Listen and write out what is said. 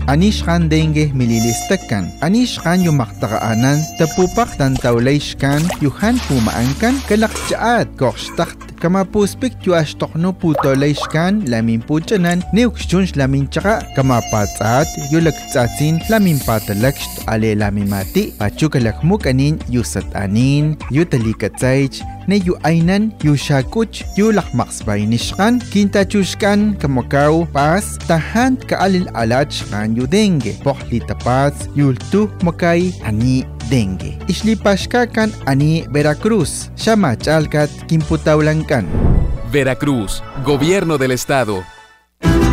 anishkan dengue mililistakan, anishkan yung maktakaanan, tapupak tantawlayshkan, yuhan pumaangkan, kalakjaat, kokstakt, kamapuspik yu ashtokno putolayshkan, lamin puchanan, neukshunsh lamin tsaka, kamapatsat, yu lagtsatsin, lamin patalakst, ale lamin mati, pachukalakmuk anin, yu satanin, yu talikatsaych, ne yu aynan, yu shakuch, yu lakmaksbay nishkan, kintachushkan, kamakaw, pas, tahan kaalil alachkan yu dengue, pokli tapats, yultu makay, ani dengue. Islipashkakan ani Veracruz, Shamachalkat, Kimputaulankan. Veracruz, Gobierno del Estado.